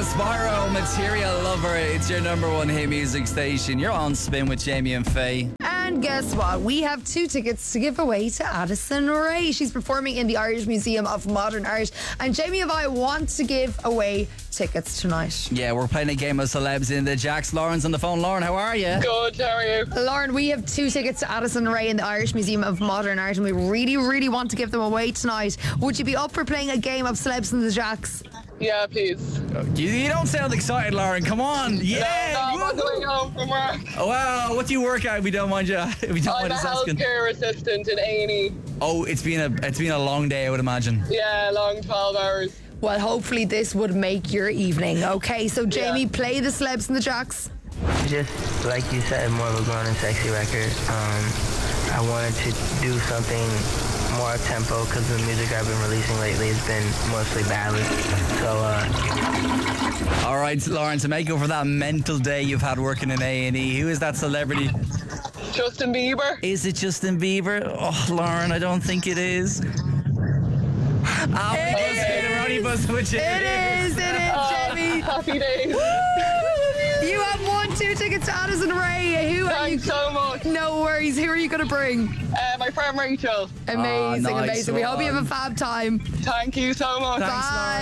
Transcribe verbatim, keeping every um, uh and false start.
Spyro, Material Lover. It's your number one hit music station. You're on Spin with Jamie and Faye. And guess what? We have two tickets to give away to Addison Rae. She's performing in the Irish Museum of Modern Art. And Jamie and I want to give away tickets tonight. Yeah, we're playing a game of celebs in the Jacks. Lauren's on the phone. Lauren, how are you? Good, how are you? Lauren, we have two tickets to Addison Rae in the Irish Museum of Modern Art, and we really, really want to give them away tonight. Would you be up for playing a game of celebs in the Jacks? Yeah, please. You, you don't sound excited, Lauren. Come on. Yeah. No, no, I'm going home from work. Oh, wow. What do you work at? If we don't mind you. If we don't I'm mind a us asking. healthcare assistant in A and E. Oh, it's been a it's been a long day, I would imagine. Yeah, long twelve hours. Well, hopefully this would make your evening. Okay, so Jamie, Yeah. play the celebs in the Jacks. Just like you said, more of a grown and sexy record. Um, I wanted to do something more up tempo because the music I've been releasing lately has been mostly ballads. So, uh, All right, Lauren, to make up for that mental day you've had working in A and E, who is that celebrity? Justin Bieber. Is it Justin Bieber? Oh, Lauren, I don't think it is. Oh, it is. We're only buzzing with you. It is, it is, Uh, Jamie. Happy days. You have won two tickets to Addison Rae. Who are you? Thanks so much. No worries. Who are you going to bring? Uh, my friend Rachel. Amazing, nice amazing. We hope you have a one. fab time. Thank you so much. Thanks, Bye. Lauren.